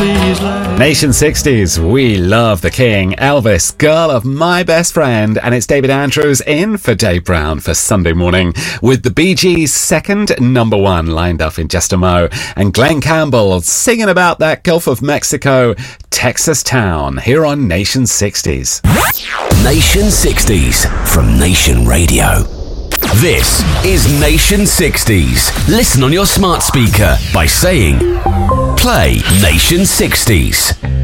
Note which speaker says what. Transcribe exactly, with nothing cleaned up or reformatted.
Speaker 1: please let...
Speaker 2: Nation sixties, we love the king. Elvis, Girl of My Best Friend. And it's David Andrews in for Dave Brown for Sunday morning with the Bee Gees' second number one lined up in just a mo. And Glenn Campbell singing about that Gulf of Mexico, Texas town here on Nation sixties.
Speaker 3: Nation sixties from Nation Radio. This is Nation sixties. Listen on your smart speaker by saying, play Nation sixties.